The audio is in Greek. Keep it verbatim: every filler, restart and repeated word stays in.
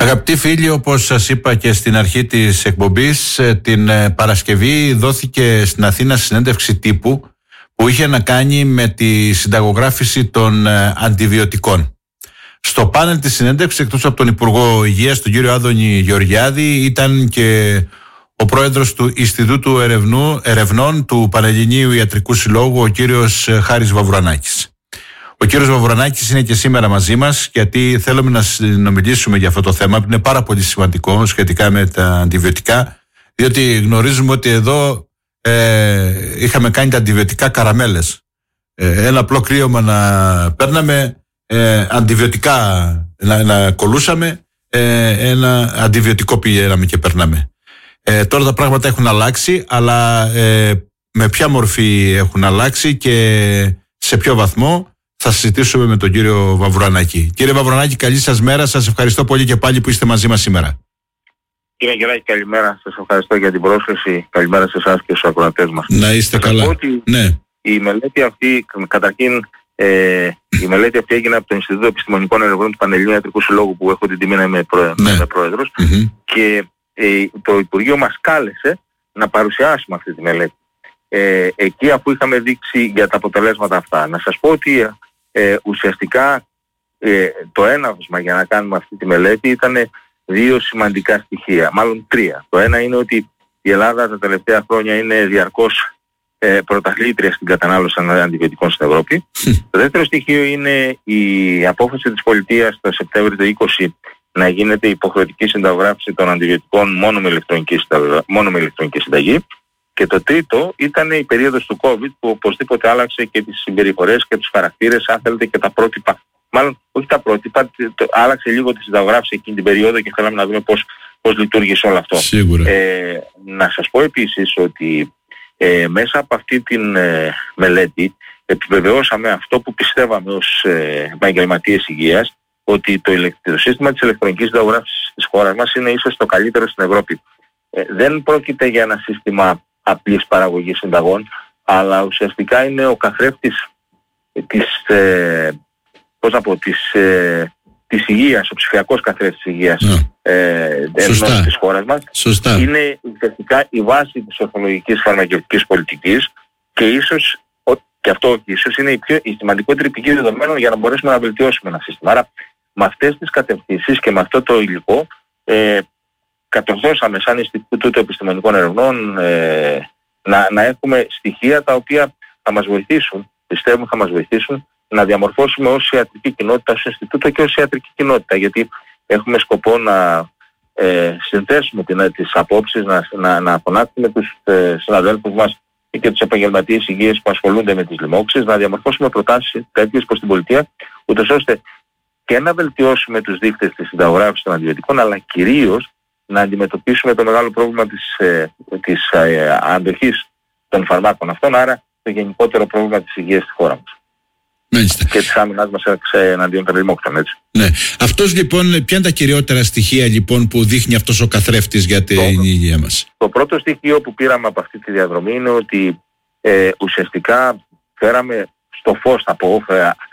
Αγαπητοί φίλοι, όπως σας είπα και στην αρχή της εκπομπής, την Παρασκευή δόθηκε στην Αθήνα συνέντευξη τύπου που είχε να κάνει με τη συνταγογράφηση των αντιβιωτικών. Στο πάνελ της συνέντευξης, εκτός από τον Υπουργό Υγείας, τον κύριο Άδωνη Γεωργιάδη, ήταν και ο πρόεδρος του Ινστιτούτου Ερευνού, Ερευνών του Πανελληνίου Ιατρικού Συλλόγου, ο κύριος Χάρης Βαβουρανάκης. Ο κύριος Βαβουρανάκης είναι και σήμερα μαζί μας, γιατί θέλουμε να συνομιλήσουμε για αυτό το θέμα που είναι πάρα πολύ σημαντικό σχετικά με τα αντιβιωτικά, διότι γνωρίζουμε ότι εδώ ε, είχαμε κάνει τα αντιβιωτικά καραμέλες. Ε, ένα απλό κρύωμα να παίρναμε, ε, αντιβιωτικά να, να κολούσαμε, ε, ένα αντιβιωτικό πηγαίναμε και παίρναμε. Ε, τώρα τα πράγματα έχουν αλλάξει, αλλά ε, με ποια μορφή έχουν αλλάξει και σε ποιο βαθμό θα συζητήσουμε με τον κύριο Βαβουρανάκη. Κύριε Βαβουρανάκη, καλή σας μέρα. Σας ευχαριστώ πολύ και πάλι που είστε μαζί μας σήμερα. Κύριε Γεράκη, καλημέρα. Σας ευχαριστώ για την πρόσκληση. Καλημέρα σε εσάς και στους ακροατές μας. Να είστε θα καλά. Ότι ναι. Η μελέτη αυτή, καταρχήν, ε, η μελέτη αυτή έγινε από το Ινστιτούτο Επιστημονικών Ερευνών του Πανελληνίου Ιατρικού Συλλόγου, που έχω την τιμή να είμαι πρό, ναι. πρόεδρος. Mm-hmm. Και ε, το Υπουργείο μας κάλεσε να παρουσιάσουμε αυτή τη μελέτη. Ε, εκεί, αφού είχαμε δείξει για τα αποτελέσματα αυτά, να σας πω ότι Ε, ουσιαστικά ε, το έναυσμα για να κάνουμε αυτή τη μελέτη ήταν δύο σημαντικά στοιχεία, μάλλον τρία. Το ένα είναι ότι η Ελλάδα τα τελευταία χρόνια είναι διαρκώς ε, πρωταθλήτρια στην κατανάλωση αντιβιωτικών στην Ευρώπη. Το δεύτερο στοιχείο είναι η απόφαση της πολιτείας το Σεπτέμβριο του είκοσι να γίνεται υποχρεωτική συνταγογράφηση των αντιβιωτικών μόνο με ηλεκτρονική, μόνο με ηλεκτρονική συνταγή. Και το τρίτο ήταν η περίοδος του COVID, που οπωσδήποτε άλλαξε και τις συμπεριφορές και τους χαρακτήρες, αν θέλετε, και τα πρότυπα. Μάλλον όχι τα πρότυπα, το, άλλαξε λίγο τη συνταγογράφηση εκείνη την περίοδο και θέλαμε να δούμε πώς, πώς λειτουργήσε όλο αυτό. Σίγουρα. Ε, να σας πω επίσης ότι ε, μέσα από αυτή την ε, μελέτη επιβεβαιώσαμε αυτό που πιστεύαμε ως ε, επαγγελματίες υγείας, ότι το, το σύστημα της ηλεκτρονικής συνταγογράφησης της χώρας μας είναι ίσως το καλύτερο στην Ευρώπη. Ε, δεν πρόκειται για ένα σύστημα απλής παραγωγής συνταγών, αλλά ουσιαστικά είναι ο καθρέφτης της, ε, πώς να πω, της, ε, της υγείας, ο ψηφιακός καθρέφτης της υγείας yeah. ε, της χώρας μας. Σωστά. Είναι ουσιαστικά η βάση της ορθολογικής φαρμακευτικής πολιτικής και ίσως, και αυτό ίσως είναι η, πιο, η σημαντικότερη πηγή δεδομένων για να μπορέσουμε να βελτιώσουμε ένα σύστημα. Άρα με αυτές τις κατευθύνσεις και με αυτό το υλικό ε, κατορθώσαμε σαν Ινστιτούτο Επιστημονικών Ερευνών ε, να, να έχουμε στοιχεία τα οποία θα μας βοηθήσουν, πιστεύουμε θα μας βοηθήσουν να διαμορφώσουμε ως ιατρική κοινότητα, ως Ινστιτούτο και ως ιατρική κοινότητα, γιατί έχουμε σκοπό να ε, συνθέσουμε την, τις απόψεις, να, να, να φωνάξουμε τους ε, συναδέλφους μας και τους επαγγελματίες υγείας που ασχολούνται με τις λοιμώξεις, να διαμορφώσουμε προτάσεις τέτοιες προς την πολιτεία, ούτως ώστε και να βελτιώσουμε τους δείκτες της συνταγογράφησης των αντιβιωτικών, αλλά κυρίως να αντιμετωπίσουμε το μεγάλο πρόβλημα της, ε, της ε, αντοχής των φαρμάκων αυτών, άρα το γενικότερο πρόβλημα της υγείας στη χώρα μας. Μάλιστα. Και της άμυνας μας εναντίον των λοιμόκτων, έτσι. Ναι. Αυτός λοιπόν, ποια είναι τα κυριότερα στοιχεία λοιπόν που δείχνει αυτός ο καθρέφτης για την το, υγεία μας? Το πρώτο στοιχείο που πήραμε από αυτή τη διαδρομή είναι ότι ε, ουσιαστικά φέραμε στο φως, θα πω,